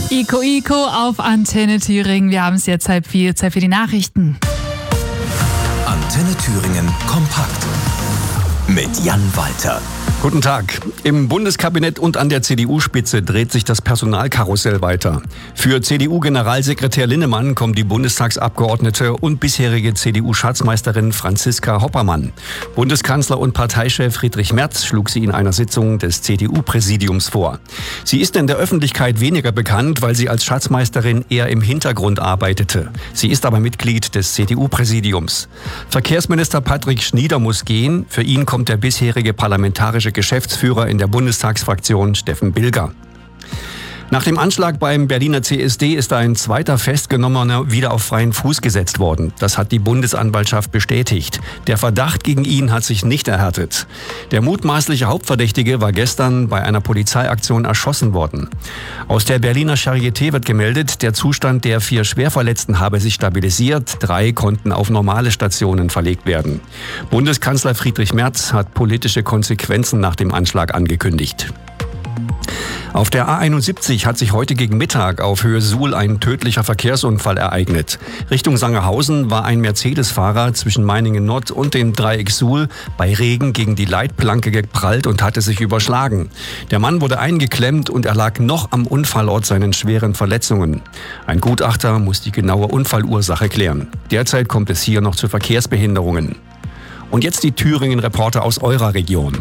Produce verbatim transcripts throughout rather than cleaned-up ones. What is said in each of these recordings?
Iko Iko auf Antenne Thüringen. Wir haben es jetzt halb vier, Zeit für die Nachrichten. Antenne Thüringen kompakt mit Jan Walter. Guten Tag. Im Bundeskabinett und an der C D U-Spitze dreht sich das Personalkarussell weiter. Für C D U-Generalsekretär Linnemann kommt die Bundestagsabgeordnete und bisherige C D U-Schatzmeisterin Franziska Hoppermann. Bundeskanzler und Parteichef Friedrich Merz schlug sie in einer Sitzung des C D U-Präsidiums vor. Sie ist in der Öffentlichkeit weniger bekannt, weil sie als Schatzmeisterin eher im Hintergrund arbeitete. Sie ist aber Mitglied des C D U-Präsidiums. Verkehrsminister Patrick Schnieder muss gehen. Für ihn kommt der bisherige parlamentarische Geschäftsführer in der Bundestagsfraktion Steffen Bilger. Nach dem Anschlag beim Berliner C S D ist ein zweiter Festgenommener wieder auf freien Fuß gesetzt worden. Das hat die Bundesanwaltschaft bestätigt. Der Verdacht gegen ihn hat sich nicht erhärtet. Der mutmaßliche Hauptverdächtige war gestern bei einer Polizeiaktion erschossen worden. Aus der Berliner Charité wird gemeldet, der Zustand der vier Schwerverletzten habe sich stabilisiert. Drei konnten auf normale Stationen verlegt werden. Bundeskanzler Friedrich Merz hat politische Konsequenzen nach dem Anschlag angekündigt. Auf der A einundsiebzig hat sich heute gegen Mittag auf Höhe Suhl ein tödlicher Verkehrsunfall ereignet. Richtung Sangerhausen war ein Mercedes-Fahrer zwischen Meiningen-Nord und dem Dreieck Suhl bei Regen gegen die Leitplanke geprallt und hatte sich überschlagen. Der Mann wurde eingeklemmt und erlag noch am Unfallort seinen schweren Verletzungen. Ein Gutachter muss die genaue Unfallursache klären. Derzeit kommt es hier noch zu Verkehrsbehinderungen. Und jetzt die Thüringen-Reporter aus eurer Region.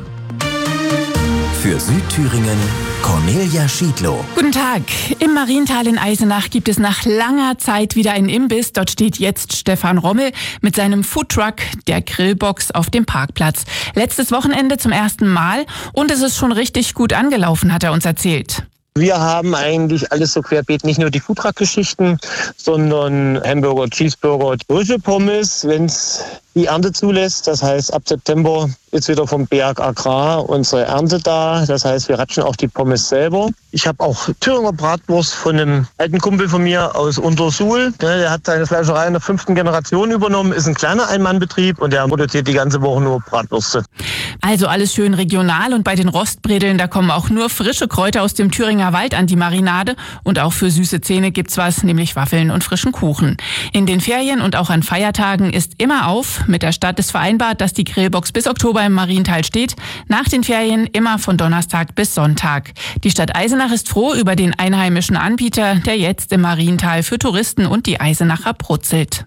Für Südthüringen Cornelia Schiedlow. Guten Tag. Im Mariental in Eisenach gibt es nach langer Zeit wieder einen Imbiss. Dort steht jetzt Stefan Rommel mit seinem Foodtruck, der Grillbox, auf dem Parkplatz. Letztes Wochenende zum ersten Mal und es ist schon richtig gut angelaufen, hat er uns erzählt. Wir haben eigentlich alles so querbeet, nicht nur die Foodtruck-Geschichten, sondern Hamburger, Cheeseburger, Rüschelpommes, wenn es die Ernte zulässt. Das heißt, ab September ist wieder vom Berg Agrar unsere Ernte da. Das heißt, wir ratschen auch die Pommes selber. Ich habe auch Thüringer Bratwurst von einem alten Kumpel von mir aus Untersuhl. Der hat seine Fleischerei in der fünften Generation übernommen, ist ein kleiner Ein-Mann-Betrieb und der produziert die ganze Woche nur Bratwürste. Also alles schön regional und bei den Rostbredeln, da kommen auch nur frische Kräuter aus dem Thüringer Wald an die Marinade und auch für süße Zähne gibt's was, nämlich Waffeln und frischen Kuchen. In den Ferien und auch an Feiertagen ist immer auf. Mit der Stadt ist vereinbart, dass die Grillbox bis Oktober im Mariental steht. Nach den Ferien immer von Donnerstag bis Sonntag. Die Stadt Eisenach ist froh über den einheimischen Anbieter, der jetzt im Mariental für Touristen und die Eisenacher brutzelt.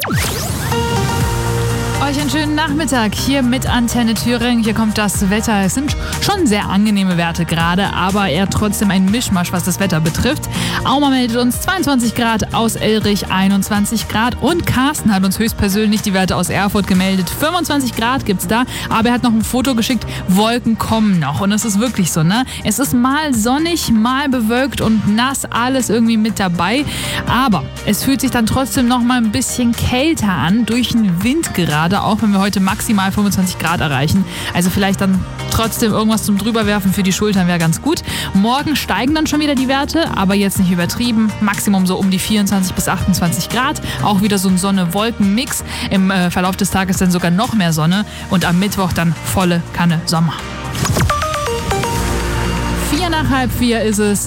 Euch einen schönen Nachmittag hier mit Antenne Thüringen. Hier kommt das Wetter. Es sind schon sehr angenehme Werte gerade, aber eher trotzdem ein Mischmasch, was das Wetter betrifft. Auma meldet uns zweiundzwanzig Grad, aus Elrich einundzwanzig Grad und Carsten hat uns höchstpersönlich die Werte aus Erfurt gemeldet. fünfundzwanzig Grad gibt's da, aber er hat noch ein Foto geschickt. Wolken kommen noch und es ist wirklich so, ne? Es ist mal sonnig, mal bewölkt und nass, alles irgendwie mit dabei. Aber es fühlt sich dann trotzdem noch mal ein bisschen kälter an, durch den Wind gerade, auch wenn wir heute maximal fünfundzwanzig Grad erreichen. Also vielleicht dann trotzdem irgendwas zum Drüberwerfen für die Schultern wäre ganz gut. Morgen steigen dann schon wieder die Werte, aber jetzt nicht übertrieben. Maximum so um die vierundzwanzig bis achtundzwanzig Grad. Auch wieder so ein Sonne-Wolken-Mix. Im äh, Verlauf des Tages dann sogar noch mehr Sonne und am Mittwoch dann volle Kanne Sommer. Vier nach halb vier ist es.